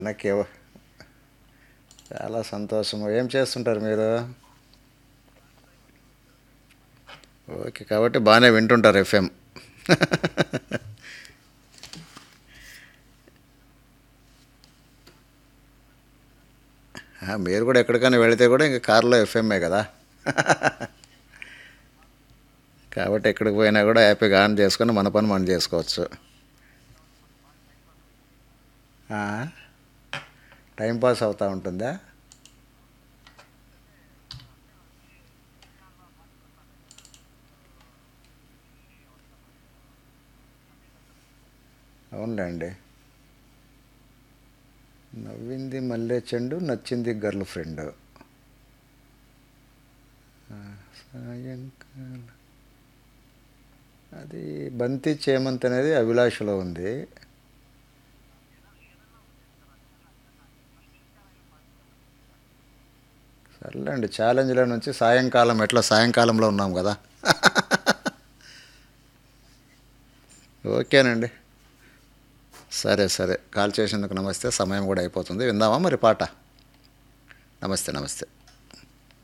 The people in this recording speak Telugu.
నాకు చాలా సంతోషము. ఏం చేస్తుంటారు మీరు? ఓకే, కాబట్టి బాగానే వింటుంటారు ఎఫ్ఎం. మీరు కూడా ఎక్కడికైనా వెళితే కూడా ఇంక కారులో ఎఫ్ఎంఏ కదా. కాబట్టి ఎక్కడికి పోయినా కూడా హ్యాపీగా ఆన్ చేసుకొని మన పని మనం చేసుకోవచ్చు. ఆ, టైం పాస్ అవుతూ ఉంటుందా? అవునులేండి. నవ్వింది మల్లె చెండు, నచ్చింది గర్ల్ ఫ్రెండ్. సాయంకాలం అది బంతి చేమంత్ అనేది అభిలాషలో ఉంది. సర్లేండి, ఛాలెంజ్లో నుంచి సాయంకాలం ఎట్లా సాయంకాలంలో ఉన్నాం కదా. ఓకేనండి. సరే సరే, కాల్ చేసేందుకు నమస్తే. సమయం కూడా అయిపోతుంది. విందామా మరి పాట? నమస్తే నమస్తే.